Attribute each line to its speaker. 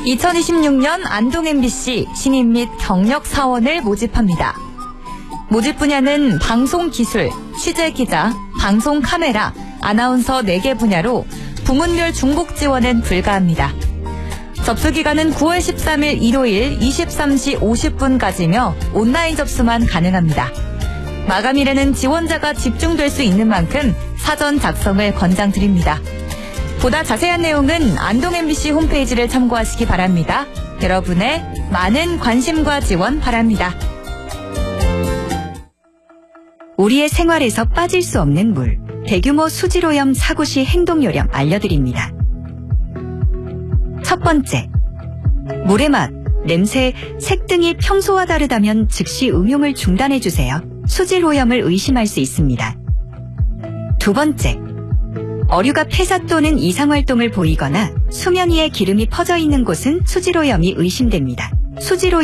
Speaker 1: 2026년 안동 MBC 신입 및 경력 사원을 모집합니다. 모집 분야는 방송기술, 취재기자, 방송카메라, 아나운서 4개 분야로 부문별 중복 지원은 불가합니다. 접수기간은 9월 13일 일요일 23시 50분까지며 온라인 접수만 가능합니다. 마감일에는 지원자가 집중될 수 있는 만큼 사전 작성을 권장드립니다. 보다 자세한 내용은 안동 MBC 홈페이지를 참고하시기 바랍니다. 여러분의 많은 관심과 지원 바랍니다.
Speaker 2: 우리의 생활에서 빠질 수 없는 물, 대규모 수질오염 사고 시 행동 요령 알려드립니다. 첫 번째, 물의 맛, 냄새, 색 등이 평소와 다르다면 즉시 음용을 중단해주세요. 수질오염을 의심할 수 있습니다. 두 번째, 어류가 폐사 또는 이상활동을 보이거나 수면 위에 기름이 퍼져 있는 곳은 수질오염이 의심됩니다. 수질오염